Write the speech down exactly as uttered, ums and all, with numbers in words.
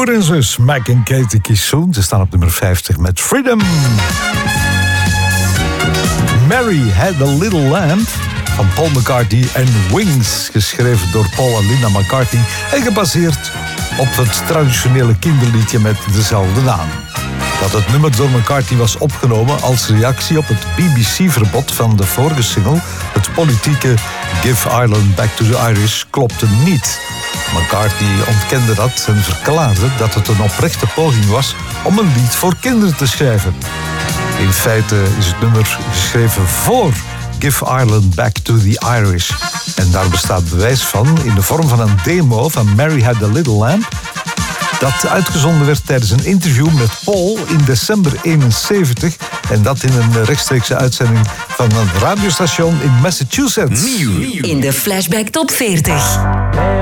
Broer en zus, Mac en Katie Kissoon. Ze staan op nummer vijftig met Freedom. Mary Had a Little Lamb van Paul McCartney en Wings. Geschreven door Paul en Linda McCartney. En gebaseerd op het traditionele kinderliedje met dezelfde naam. Dat het nummer door McCartney was opgenomen als reactie op het B B C-verbod van de vorige single, het politieke Give Ireland Back to the Irish, klopte niet. McCartney ontkende dat en verklaarde dat het een oprechte poging was om een lied voor kinderen te schrijven. In feite is het nummer geschreven voor Give Ireland Back to the Irish. En daar bestaat bewijs van in de vorm van een demo van Mary Had a Little Lamb, dat uitgezonden werd tijdens een interview met Paul in december eenenzeventig. En dat in een rechtstreekse uitzending van een radiostation in Massachusetts. Nieuw in de Flashback Top veertig.